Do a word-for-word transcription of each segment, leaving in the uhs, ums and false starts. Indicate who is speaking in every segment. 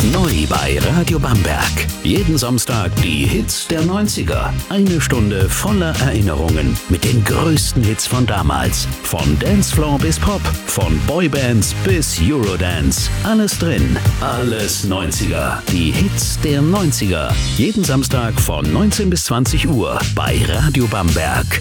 Speaker 1: Neu bei Radio Bamberg. Jeden Samstag die Hits der neunziger. Eine Stunde voller Erinnerungen mit den größten Hits von damals. Von Dancefloor bis Pop, von Boybands bis Eurodance. Alles drin, alles neunziger. Die Hits der neunziger. Jeden Samstag von neunzehn bis zwanzig Uhr bei Radio Bamberg.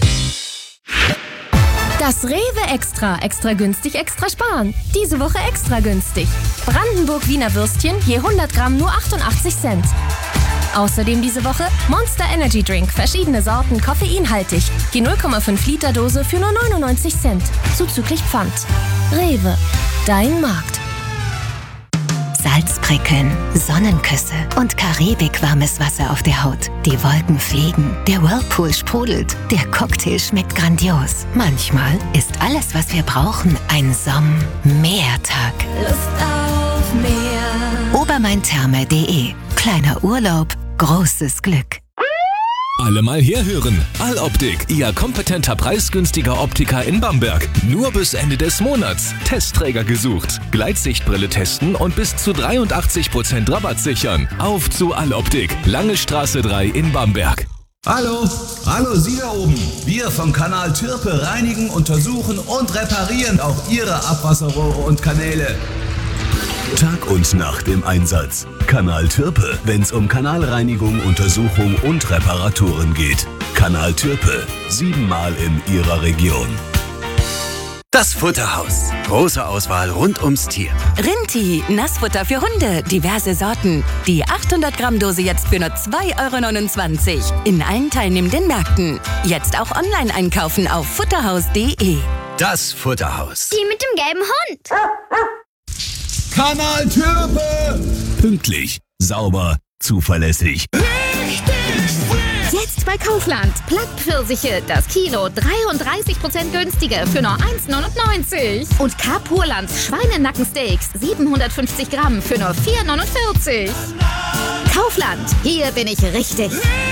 Speaker 2: Das Rewe Extra. Extra günstig, extra sparen. Diese Woche extra günstig. Brandenburg-Wiener Würstchen je hundert Gramm nur achtundachtzig Cent. Außerdem diese Woche Monster Energy Drink. Verschiedene Sorten, koffeinhaltig. Die null Komma fünf Liter Dose für nur neunundneunzig Cent. Zuzüglich Pfand. Rewe. Dein Markt.
Speaker 3: Salzprickeln, Sonnenküsse und karibikwarmes Wasser auf der Haut. Die Wolken fliegen, der Whirlpool sprudelt, der Cocktail schmeckt grandios. Manchmal ist alles, was wir brauchen, ein Somm-Meertag.
Speaker 2: Lust auf Meer.
Speaker 3: Obermaintherme punkt de. Kleiner Urlaub, großes Glück.
Speaker 4: Alle mal herhören. Alloptik, Ihr kompetenter, preisgünstiger Optiker in Bamberg. Nur bis Ende des Monats. Testträger gesucht. Gleitsichtbrille testen und bis zu dreiundachtzig Prozent Rabatt sichern. Auf zu Alloptik. Lange Straße drei in Bamberg.
Speaker 5: Hallo, hallo Sie da oben. Wir vom Kanal Türpe reinigen, untersuchen und reparieren auch Ihre Abwasserrohre und Kanäle.
Speaker 1: Tag und Nacht im Einsatz. Kanal Türpe, wenn's um Kanalreinigung, Untersuchung und Reparaturen geht. Kanal Türpe, siebenmal in Ihrer Region.
Speaker 6: Das Futterhaus. Große Auswahl rund ums Tier.
Speaker 7: Rinti, Nassfutter für Hunde, diverse Sorten. Die achthundert Gramm Dose jetzt für nur zwei Euro neunundzwanzig. In allen teilnehmenden Märkten. Jetzt auch online einkaufen auf futterhaus punkt de.
Speaker 6: Das Futterhaus.
Speaker 8: Die mit dem gelben Hund.
Speaker 5: Kanal Türpe!
Speaker 1: Pünktlich, sauber, zuverlässig.
Speaker 8: Jetzt bei Kaufland. Plattpfirsiche, das Kilo dreiunddreißig Prozent günstiger für nur eins neunundneunzig. Und Kapurland Schweinenackensteaks siebenhundertfünfzig Gramm für nur vier neunundvierzig. Kaufland, hier bin ich richtig.